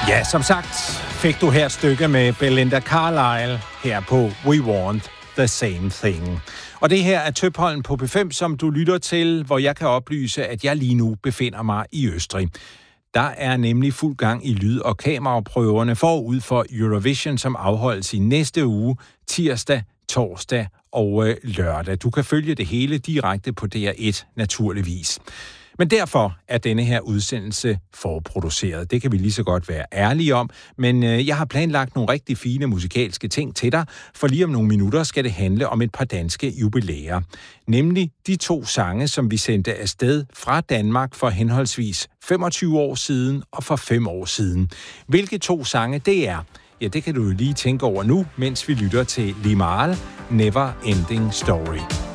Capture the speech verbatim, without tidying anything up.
Ja, som sagt fik du her et stykke med Belinda Carlisle her på We Want the Same Thing. Og det her er Tøpholm på P fem, som du lytter til, hvor jeg kan oplyse, at jeg lige nu befinder mig i Østrig. Der er nemlig fuld gang i lyd- og kameraprøverne forud for Eurovision, som afholdes i næste uge, tirsdag, torsdag og øh, lørdag. Du kan følge det hele direkte på D R et, naturligvis. Men derfor er denne her udsendelse forproduceret. Det kan vi lige så godt være ærlige om, men øh, jeg har planlagt nogle rigtig fine musikalske ting til dig, for lige om nogle minutter skal det handle om et par danske jubilæer. Nemlig de to sange, som vi sendte afsted fra Danmark for henholdsvis femogtyve år siden og for fem år siden. Hvilke to sange det er? Ja, det kan du jo lige tænke over nu, mens vi lytter til Limahl, Never Ending Story.